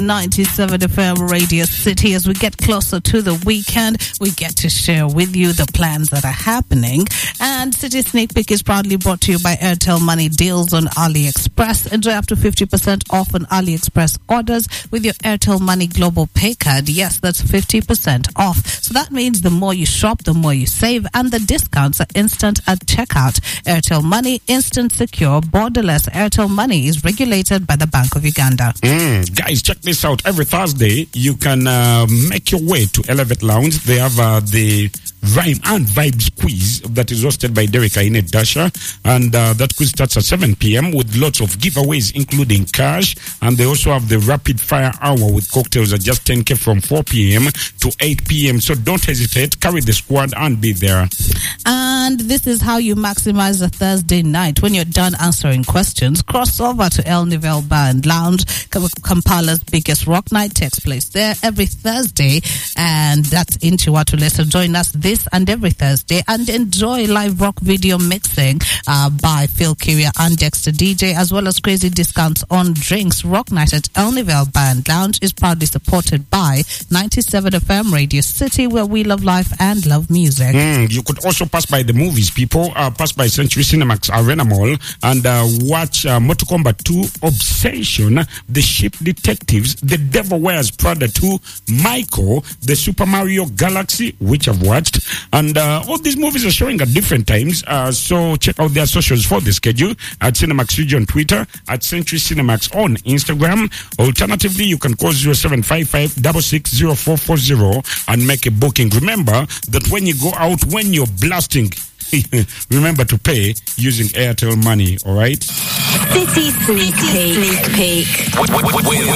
97 FM Radio City. As we get closer to the weekend, we get to share with you the plans that are happening. And City Sneak Peek is proudly brought to you by Airtel Money Deals on AliExpress. Enjoy up to 50% off on AliExpress orders with your Airtel Money Global Pay Card. Yes, that's 50% off. So that means the more you shop, the more you save, and the discounts are instant at checkout. Airtel Money, instant, secure, borderless. Airtel Money is regulated by the Bank of Uganda. Guys, check this out. Every Thursday, you can make your way to Elevate Lounge. They have the Rhyme and Vibes quiz that is hosted by Derek Ainet Dasha. And that quiz starts at 7 p.m. with lots of giveaways, including cash. And they also have the Rapid Fire Hour with cocktails at just 10K from 4 p.m. to 8 p.m. So don't hesitate. Carry the squad and be there. And this is how you maximize a Thursday night. When you're done answering questions, cross over to El Nivel Bar and Lounge. Kampala's biggest rock night takes place there every Thursday, and that's in Chiwatule. So join us this and every Thursday and enjoy live rock video mixing by Phil Kiria and Dexter DJ, as well as crazy discounts on drinks. Rock night at El Nivel Bar and Lounge is proudly supported by 97 FM Radio City, where we love life and love music. You could also pass by the movies, people. Pass by Century Cinemax Arena Mall and watch Mortal Kombat 2 Obsession, The Ship Detectives, The Devil Wears Prada 2, Michael, The Super Mario Galaxy, which I've watched. And all these movies are showing at different times. So check out their socials for the schedule at Cinemax Region on Twitter, at Century Cinemax on Instagram. Alternatively, you can call 0755-660440 and make a booking. Remember that when you go out, when you're blasting, remember to pay using Airtel Money, all right? City Sneak Peek.